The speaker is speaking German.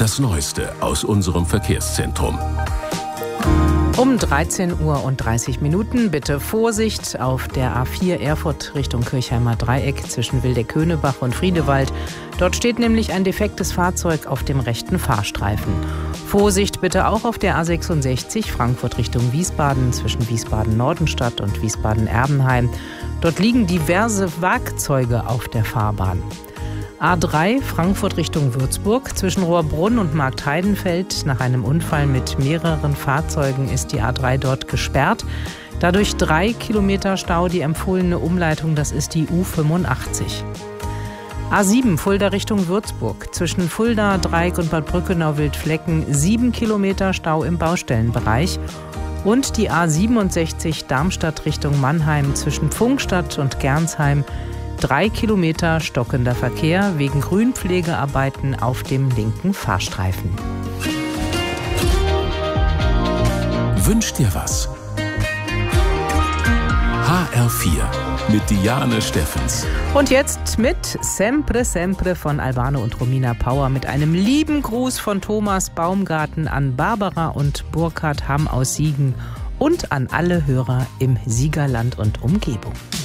Das Neueste aus unserem Verkehrszentrum. Um 13:30 Uhr bitte Vorsicht auf der A4 Erfurt Richtung Kirchheimer Dreieck zwischen Wildeck-Höhnebach und Friedewald. Dort steht nämlich ein defektes Fahrzeug auf dem rechten Fahrstreifen. Vorsicht bitte auch auf der A66 Frankfurt Richtung Wiesbaden zwischen Wiesbaden-Nordenstadt und Wiesbaden-Erbenheim. Dort liegen diverse Werkzeuge auf der Fahrbahn. A3 Frankfurt Richtung Würzburg. Zwischen Rohrbrunn und Marktheidenfeld nach einem Unfall mit mehreren Fahrzeugen ist die A3 dort gesperrt. Dadurch 3 Kilometer Stau. Die empfohlene Umleitung, das ist die U85. A7 Fulda Richtung Würzburg. Zwischen Fulda, Dreieck und Bad Brückenau-Wildflecken 7 Kilometer Stau im Baustellenbereich. Und die A67 Darmstadt Richtung Mannheim zwischen Pfungstadt und Gernsheim 3 Kilometer stockender Verkehr wegen Grünpflegearbeiten auf dem linken Fahrstreifen. Wünsch dir was? HR4 mit Diane Steffens. Und jetzt mit Sempre Sempre von Albano und Romina Power mit einem lieben Gruß von Thomas Baumgarten an Barbara und Burkhard Hamm aus Siegen und an alle Hörer im Siegerland und Umgebung.